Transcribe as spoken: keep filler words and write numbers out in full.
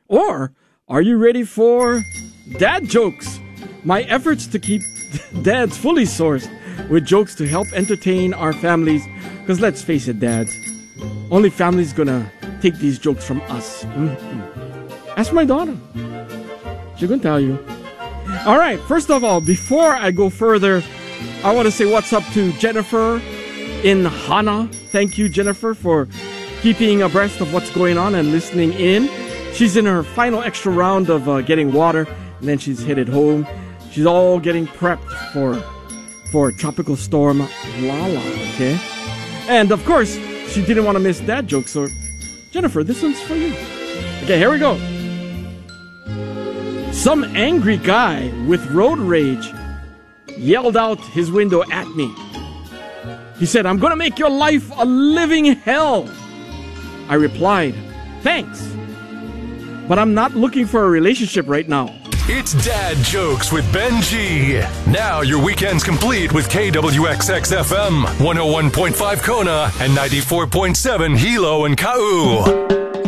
Or are you ready for dad jokes? My efforts to keep dads fully sourced with jokes to help entertain our families. Because let's face it, dads, only family's gonna take these jokes from us. Mm-hmm. Ask my daughter. She can tell you. All right, first of all, before I go further, I want to say what's up to Jennifer in Hana. Thank you, Jennifer, for keeping abreast of what's going on and listening in. She's in her final extra round of uh, getting water, and then she's headed home. She's all getting prepped for for Tropical Storm Lala, okay? And, of course, she didn't want to miss that joke, so Jennifer, this one's for you. Okay, here we go. Some angry guy with road rage yelled out his window at me. He said, "I'm gonna make your life a living hell." I replied, "Thanks, but I'm not looking for a relationship right now." It's Dad Jokes with Ben G. Now your weekend's complete with K W X X F M, one oh one point five Kona and ninety-four point seven Hilo and Kau.